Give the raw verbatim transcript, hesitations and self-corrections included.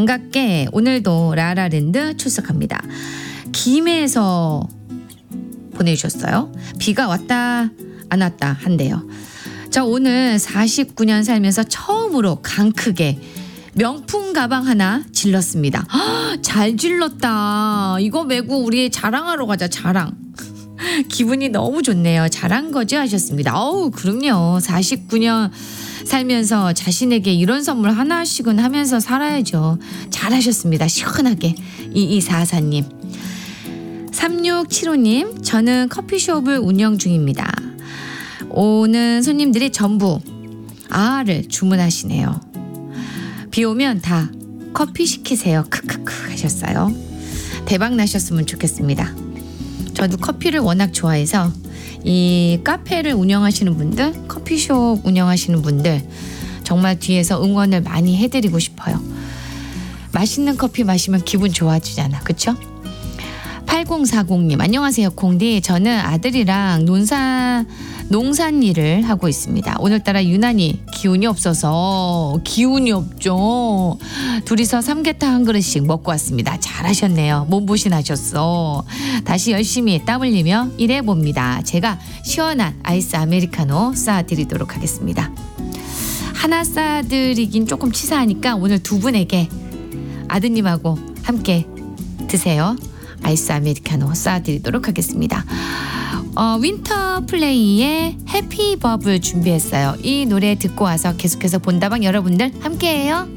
반갑게 오늘도 라라랜드 출석합니다. 김해에서 보내주셨어요. 비가 왔다 안 왔다 한대요. 저 오늘 사십구 년 살면서 처음으로 강 크게 명품 가방 하나 질렀습니다. 허, 잘 질렀다. 이거 메고 우리 자랑하러 가자. 자랑. 기분이 너무 좋네요. 잘한 거죠 하셨습니다. 어우 그럼요. 사십구 년 살면서 자신에게 이런 선물 하나씩은 하면서 살아야죠. 잘하셨습니다. 시원하게. 이이사사님. 삼육칠오님. 저는 커피숍을 운영 중입니다. 오는 손님들이 전부 아를 주문하시네요. 비 오면 다 커피 시키세요. 크크크 하셨어요. 대박 나셨으면 좋겠습니다. 저도 커피를 워낙 좋아해서 이 카페를 운영하시는 분들, 커피숍 운영하시는 분들 정말 뒤에서 응원을 많이 해드리고 싶어요. 맛있는 커피 마시면 기분 좋아지잖아. 그쵸? 팔공사공님 안녕하세요 콩디. 저는 아들이랑 논사, 농산일을 하고 있습니다. 오늘따라 유난히 기운이 없어서 기운이 없죠. 둘이서 삼계탕 한 그릇씩 먹고 왔습니다. 잘하셨네요. 몸보신하셨어. 다시 열심히 땀 흘리며 일해봅니다. 제가 시원한 아이스 아메리카노 쏴드리도록 하겠습니다. 하나 쏴드리긴 조금 치사하니까 오늘 두 분에게 아드님하고 함께 드세요. 아이스 아메리카노 쏴드리도록 하겠습니다. 어, 윈터 플레이의 해피 버블 준비했어요. 이 노래 듣고 와서 계속해서 본다방 여러분들 함께해요.